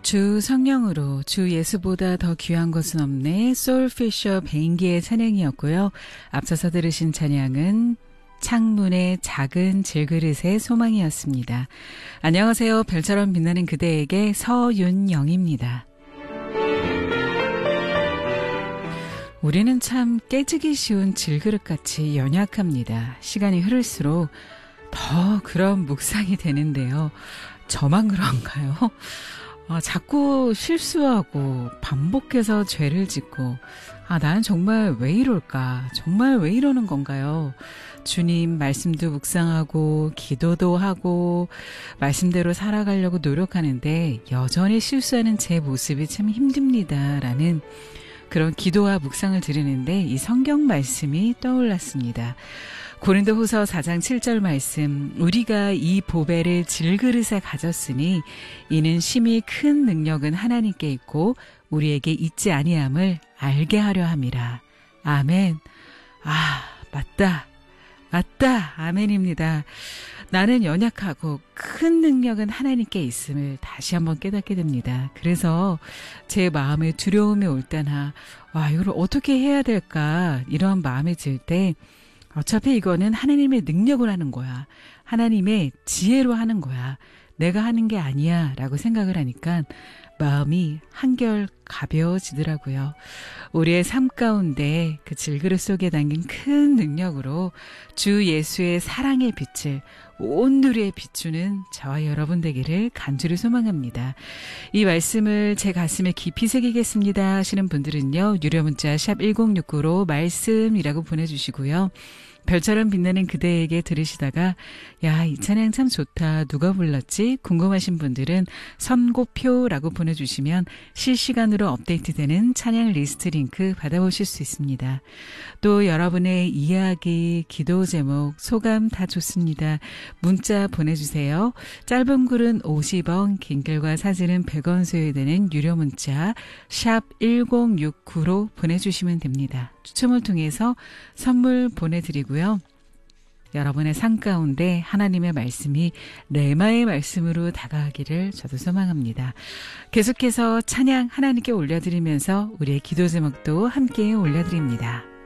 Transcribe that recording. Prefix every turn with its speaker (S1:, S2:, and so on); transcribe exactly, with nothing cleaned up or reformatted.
S1: 주 성령으로 주 예수보다 더 귀한 것은 없네. 소울피셔 베인기의 찬양이었고요. 앞서서 들으신 찬양은 창문의 작은 질그릇의 소망이었습니다. 안녕하세요. 별처럼 빛나는 그대에게 서윤영입니다. 우리는 참 깨지기 쉬운 질그릇같이 연약합니다. 시간이 흐를수록 더 그런 묵상이 되는데요. 저만 그런가요? 아, 자꾸 실수하고 반복해서 죄를 짓고 아, 나는 정말 왜 이럴까? 정말 왜 이러는 건가요? 주님 말씀도 묵상하고 기도도 하고 말씀대로 살아가려고 노력하는데 여전히 실수하는 제 모습이 참 힘듭니다라는 그런 기도와 묵상을 드리는데 이 성경 말씀이 떠올랐습니다. 고린도후서 사 장 칠 절 말씀, 우리가 이 보배를 질그릇에 가졌으니 이는 심히 큰 능력은 하나님께 있고 우리에게 있지 아니함을 알게 하려 함이라. 아멘. 아, 맞다. 맞다. 아멘입니다. 나는 연약하고 큰 능력은 하나님께 있음을 다시 한번 깨닫게 됩니다. 그래서 제 마음에 두려움이 올 때나 와, 이걸 어떻게 해야 될까 이런 마음이 들 때 어차피 이거는 하나님의 능력을 하는 거야. 하나님의 지혜로 하는 거야. 내가 하는 게 아니야 라고 생각을 하니까 마음이 한결 가벼워지더라고요. 우리의 삶 가운데 그 질그릇 속에 담긴 큰 능력으로 주 예수의 사랑의 빛을 온 누리에 비추는 저와 여러분 되기를 간절히 소망합니다. 이 말씀을 제 가슴에 깊이 새기겠습니다 하시는 분들은요. 유료 문자 샵 일공육구로 말씀이라고 보내주시고요. 별처럼 빛나는 그대에게 들으시다가 야, 이 찬양 참 좋다. 누가 불렀지? 궁금하신 분들은 선고표라고 보내주시면 실시간으로 업데이트되는 찬양 리스트 링크 받아보실 수 있습니다. 또 여러분의 이야기, 기도 제목, 소감 다 좋습니다. 문자 보내주세요. 짧은 글은 오십 원, 긴 글과 사진은 백 원 소요되는 유료 문자 샵 일공육구로 보내주시면 됩니다. 추첨을 통해서 선물 보내드리고요. 여러분의 삶 가운데 하나님의 말씀이 레마의 말씀으로 다가가기를 저도 소망합니다. 계속해서 찬양 하나님께 올려드리면서 우리의 기도 제목도 함께 올려드립니다.